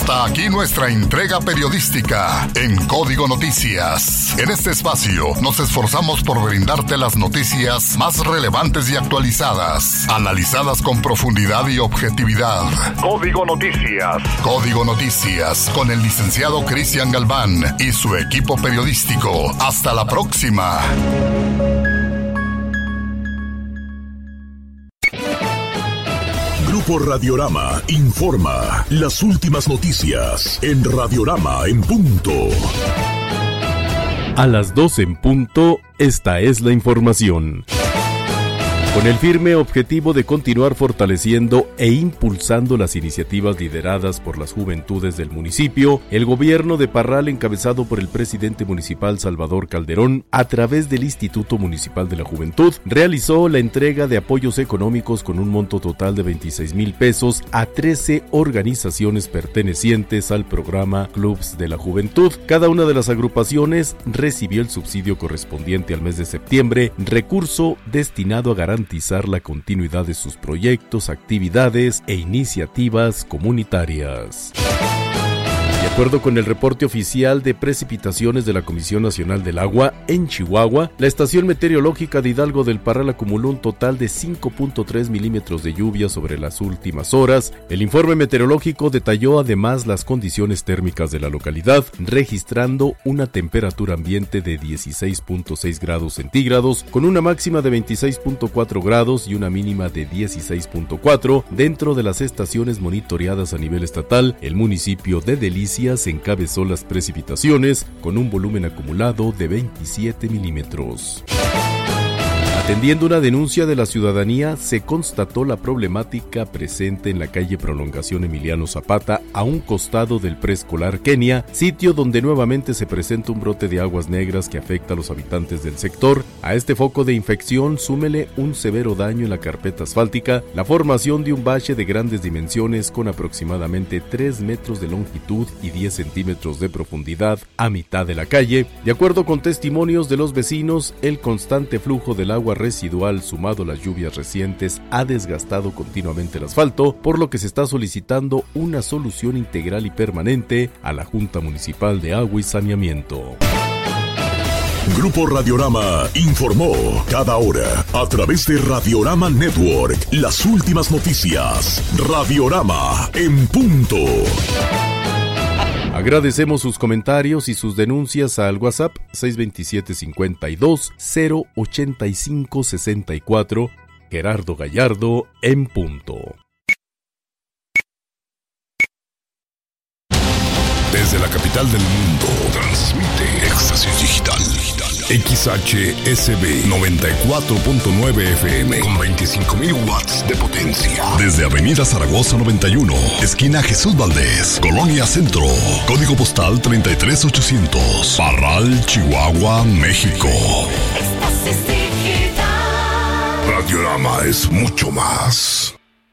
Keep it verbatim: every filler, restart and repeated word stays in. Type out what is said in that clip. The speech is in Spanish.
Hasta aquí nuestra entrega periodística en Código Noticias. En este espacio nos esforzamos por brindarte las noticias más relevantes y actualizadas, analizadas con profundidad y objetividad. Código Noticias. Código Noticias con el licenciado Cristian Galván y su equipo periodístico. Hasta la próxima. Grupo Radiorama informa las últimas noticias en Radiorama en punto. A las doce en punto, esta es la información. Con el firme objetivo de continuar fortaleciendo e impulsando las iniciativas lideradas por las juventudes del municipio, el gobierno de Parral, encabezado por el presidente municipal Salvador Calderón, a través del Instituto Municipal de la Juventud, realizó la entrega de apoyos económicos con un monto total de veintiséis mil pesos a trece organizaciones pertenecientes al programa Clubs de la Juventud. Cada una de las agrupaciones recibió el subsidio correspondiente al mes de septiembre, recurso destinado a garantizar garantizar la continuidad de sus proyectos, actividades e iniciativas comunitarias. De acuerdo con el reporte oficial de precipitaciones de la Comisión Nacional del Agua, en Chihuahua, la estación meteorológica de Hidalgo del Parral acumuló un total de cinco punto tres milímetros de lluvia sobre las últimas horas. El informe meteorológico detalló además las condiciones térmicas de la localidad, registrando una temperatura ambiente de dieciséis punto seis grados centígrados, con una máxima de veintiséis punto cuatro grados y una mínima de dieciséis punto cuatro. Dentro de las estaciones monitoreadas a nivel estatal, el municipio de Delicias encabezó las precipitaciones con un volumen acumulado de veintisiete milímetros. Atendiendo una denuncia de la ciudadanía, se constató la problemática presente en la calle Prolongación Emiliano Zapata, a un costado del preescolar Kenia, sitio donde nuevamente se presenta un brote de aguas negras que afecta a los habitantes del sector. A este foco de infección súmele un severo daño en la carpeta asfáltica, la formación de un bache de grandes dimensiones con aproximadamente tres metros de longitud y diez centímetros de profundidad a mitad de la calle. De acuerdo con testimonios de los vecinos, el constante flujo del agua residual sumado a las lluvias recientes ha desgastado continuamente el asfalto, por lo que se está solicitando una solución integral y permanente a la Junta Municipal de Agua y Saneamiento. Grupo Radiorama informó cada hora a través de Radiorama Network las últimas noticias. Radiorama en punto. Agradecemos sus comentarios y sus denuncias al WhatsApp seis dos siete, cinco dos, cero ocho cinco seis cuatro. Gerardo Gallardo en punto. Desde la capital del mundo, transmite Éxtasis Digital. X H S B noventa y cuatro punto nueve F M con veinticinco mil watts de potencia. Desde Avenida Zaragoza noventa y uno, esquina Jesús Valdés, Colonia Centro. Código postal treinta y tres ochocientos. Parral, Chihuahua, México. Éxtasis Digital. Radiorama es mucho más.